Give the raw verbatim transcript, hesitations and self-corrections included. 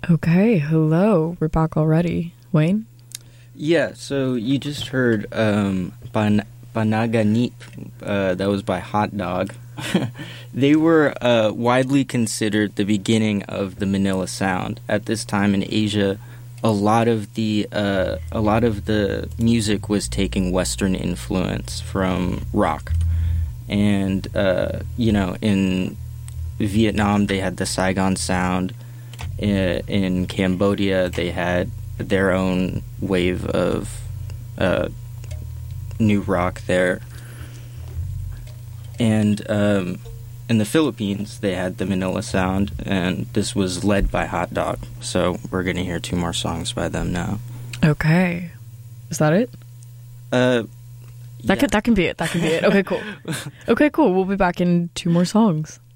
Okay, hello. We're back already. Wayne? Yeah, so you just heard um, Ban- Banaganip, uh, that was by Hot Dog. They were uh, widely considered the beginning of the Manila sound. At this time in Asia, a lot of the uh, a lot of the music was taking Western influence from rock, and uh, you know, in Vietnam they had the Saigon sound. In, in Cambodia, they had their own wave of uh, new rock there. And um, in the Philippines, they had the Manila sound, and this was led by Hot Dog. So we're going to hear two more songs by them now. Okay. Is that it? Uh, that, yeah. can, that can be it. That can be it. Okay, cool. Okay, cool. We'll be back in two more songs.